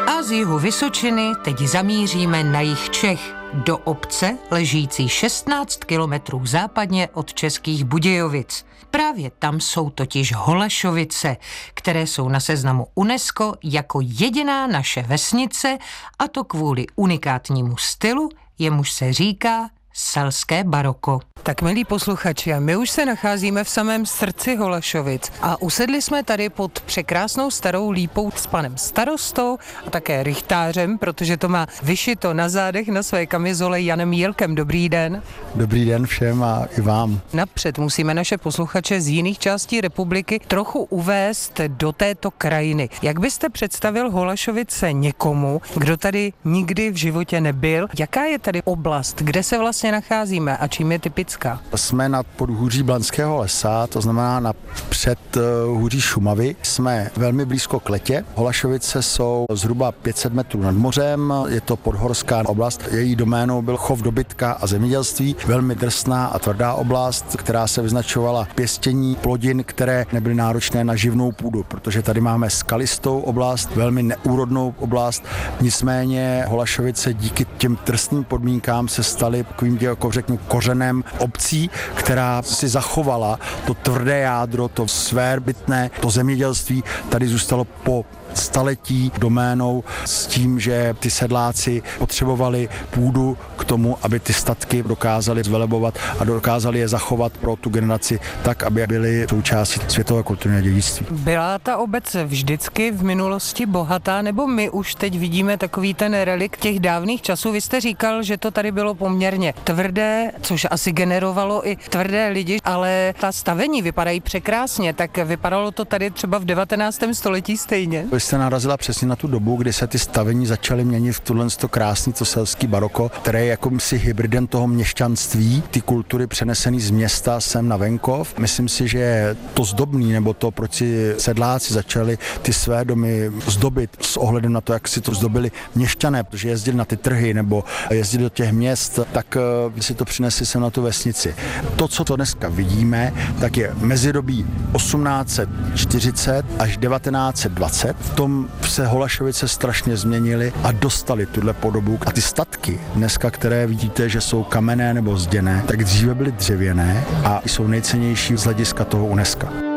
A z jihu Vysočiny teď zamíříme na jih Čech, do obce ležící 16 kilometrů západně od Českých Budějovic. Právě tam jsou totiž Holašovice, které jsou na seznamu UNESCO jako jediná naše vesnice, a to kvůli unikátnímu stylu, jemuž se říká selské baroko. Tak milí posluchači, a my už se nacházíme v samém srdci Holašovic a usedli jsme tady pod překrásnou starou lípou s panem starostou a také rychtářem, protože to má vyšito na zádech na své kamizole, Janem Jílkem. Dobrý den. Dobrý den všem a i vám. Napřed musíme naše posluchače z jiných částí republiky trochu uvést do této krajiny. Jak byste představil Holašovice někomu, kdo tady nikdy v životě nebyl? Jaká je tady oblast, kde se vlastně nacházíme a čím je typická? Jsme nad podhůří Blanského lesa, to znamená na předhůří Šumavy. Jsme velmi blízko k Letě. Holašovice jsou zhruba 500 metrů nad mořem, je to podhorská oblast. Její doménou byl chov dobytka a zemědělství. Velmi drsná a tvrdá oblast, která se vyznačovala pěstění plodin, které nebyly náročné na živnou půdu, protože tady máme skalistou oblast, velmi neúrodnou oblast. Nicméně Holašovice díky těm trstným podmínkám se staly takovým, jako řeknu, kořenem obcí, která si zachovala to tvrdé jádro, to svébytné, to zemědělství tady zůstalo po staletí doménou s tím, že ty sedláci potřebovali půdu k tomu, aby ty statky dokázali zvelebovat a dokázali je zachovat pro tu generaci tak, aby byly součástí světového kulturního dědictví. Byla ta obec vždycky v minulosti bohatá, nebo my už teď vidíme takový ten relikt těch dávných časů? Vy jste říkal, že to tady bylo poměrně tvrdé, což asi generovalo i tvrdé lidi, ale ta stavení vypadají překrásně, tak vypadalo to tady třeba v 19. století stejně? Vy jste narazila přesně na tu dobu, kdy se ty stavení začaly měnit v tohle krásný, to selský baroko, které je jakýmsi hybridem toho měšťanství, ty kultury přenesený z města sem na venkov. Myslím si, že to zdobný, nebo to, proč si sedláci začali ty své domy zdobit s ohledem na to, jak si to zdobili měšťané, protože jezdili na ty trhy nebo jezdili do těch měst, tak si to přinesli sem na tu vesnici. To, co to dneska vidíme, tak je mezidobí 1840 až 1920. V tom se Holašovice strašně změnily a dostali tuhle podobu. A ty statky dneska, které vidíte, že jsou kamenné nebo zděné, tak dříve byly dřevěné a jsou nejcennější z hlediska toho UNESCO.